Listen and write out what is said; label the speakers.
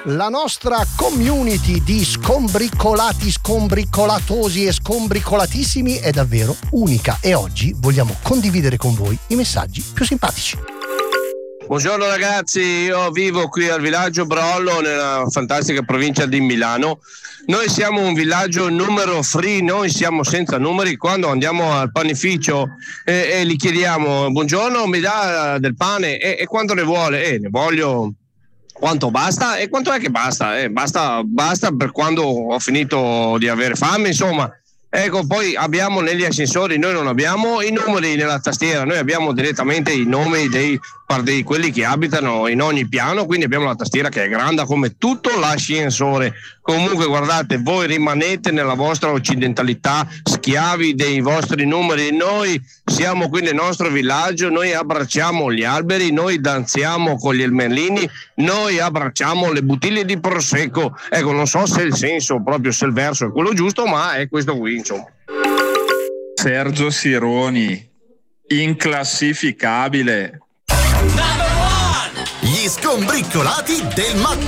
Speaker 1: La nostra community di scombricolati, scombricolatosi e scombricolatissimi è davvero unica e oggi vogliamo condividere con voi i messaggi più simpatici.
Speaker 2: Buongiorno ragazzi, io vivo qui al villaggio Brollo nella fantastica provincia di Milano. Noi siamo un villaggio numero free, noi siamo senza numeri. Quando andiamo al panificio e gli chiediamo buongiorno, mi dà del pane e quanto ne vuole? Ne voglio quanto basta e quanto è che basta? Basta per quando ho finito di avere fame, insomma. Ecco, poi abbiamo negli ascensori, noi non abbiamo i numeri nella tastiera, noi abbiamo direttamente i nomi di quelli che abitano in ogni piano, quindi abbiamo la tastiera che è grande come tutto l'ascensore. Comunque guardate, voi rimanete nella vostra occidentalità, schiavi dei vostri numeri. Noi siamo qui nel nostro villaggio, noi abbracciamo gli alberi, noi danziamo con gli elmerlini, noi abbracciamo le bottiglie di prosecco. Ecco, non so se il senso, proprio se il verso è quello giusto, ma è questo qui, insomma.
Speaker 3: Sergio Sironi, inclassificabile.
Speaker 4: Gli scombricolati del mattino.